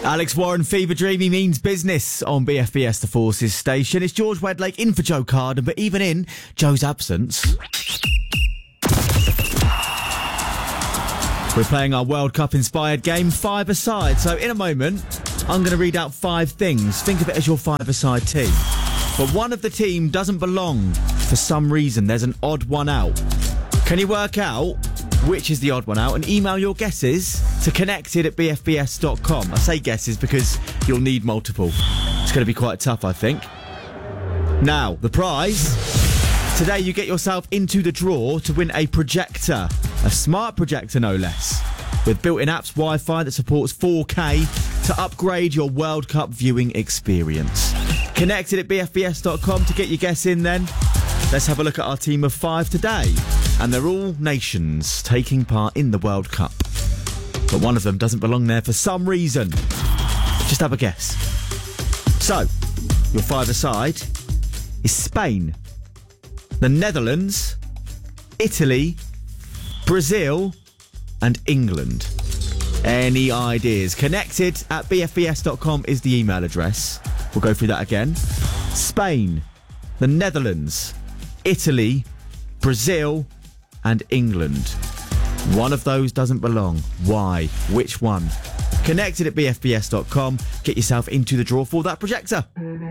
Alex Warren, Fever Dream, he means business on BFBS The Forces station. It's George Wedlake in for Joe Carden, but even in Joe's absence, we're playing our World Cup inspired game, five-a-side. So in a moment, I'm going to read out 5 things. Think of it as your five-a-side team. But one of the team doesn't belong for some reason. There's an odd one out. Can you work out which is the odd one out? And email your guesses to connected@bfbs.com. I say guesses because you'll need multiple. It's going to be quite tough, I think. Now, the prize. Today you get yourself into the draw to win a projector. A smart projector, no less. With built-in apps, Wi-Fi that supports 4K to upgrade your World Cup viewing experience. Connected@bfbs.com to get your guess in then. Let's have a look at our team of 5 today. And they're all nations taking part in the World Cup. But one of them doesn't belong there for some reason. Just have a guess. So, your five-a-side is Spain, the Netherlands, Italy, Brazil, and England. Any ideas? Connected@bfbs.com is the email address. We'll go through that again. Spain, the Netherlands, Italy, Brazil, and England. One of those doesn't belong. Why? Which one? Connected@bfbs.com. Get yourself into the draw for that projector.